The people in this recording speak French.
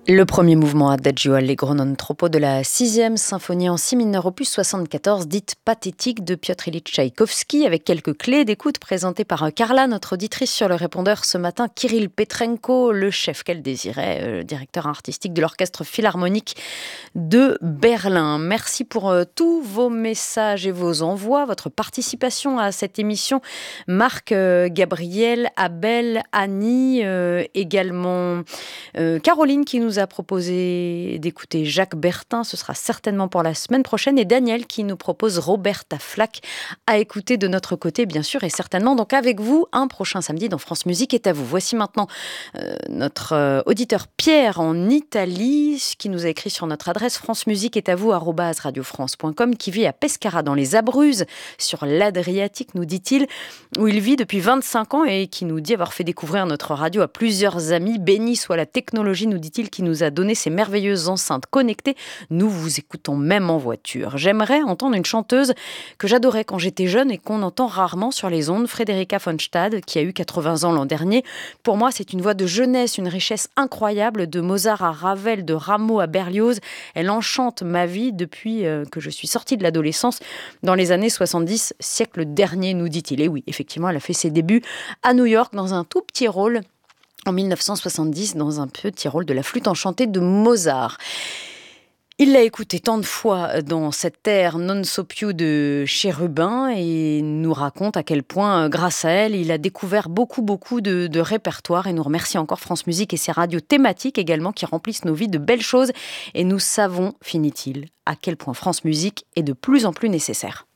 Le premier mouvement Adagio Allegro non troppo de la 6e symphonie en si mineur opus 74, dite pathétique de Piotr Ilyich Tchaïkovski, avec quelques clés d'écoute présentées par Carla, notre auditrice sur le répondeur ce matin, Kirill Petrenko, le chef qu'elle désirait, directeur artistique de l'Orchestre Philharmonique de Berlin. Merci pour tous vos messages et vos envois, votre participation à cette émission. Marc, Gabriel, Abel, Annie, également Caroline qui nous a proposé d'écouter Jacques Bertin, ce sera certainement pour la semaine prochaine, et Daniel qui nous propose Roberta Flack à écouter de notre côté, bien sûr, et certainement donc avec vous un prochain samedi dans France Musique est à vous. Voici maintenant notre auditeur Pierre en Italie qui nous a écrit sur notre adresse francemusiqueestatvous@radiofrance.com, qui vit à Pescara dans les Abruzzes sur l'Adriatique, nous dit-il, où il vit depuis 25 ans et qui nous dit avoir fait découvrir notre radio à plusieurs amis. Béni soit la technologie, nous dit-il, qui nous a donné ces merveilleuses enceintes connectées. Nous vous écoutons même en voiture. J'aimerais entendre une chanteuse que j'adorais quand j'étais jeune et qu'on entend rarement sur les ondes, Frederica von Stade, qui a eu 80 ans l'an dernier. Pour moi, c'est une voix de jeunesse, une richesse incroyable, de Mozart à Ravel, de Rameau à Berlioz. Elle enchante ma vie depuis que je suis sortie de l'adolescence dans les années 70, siècle dernier, nous dit-il. Et oui, effectivement, elle a fait ses débuts à New York dans un tout petit rôle en 1970, dans un petit rôle de la flûte enchantée de Mozart. Il l'a écouté tant de fois dans cette air Non so più de Chérubin et nous raconte à quel point, grâce à elle, il a découvert beaucoup de répertoires, et nous remercie encore France Musique et ses radios thématiques également qui remplissent nos vies de belles choses. Et nous savons, finit-il, à quel point France Musique est de plus en plus nécessaire.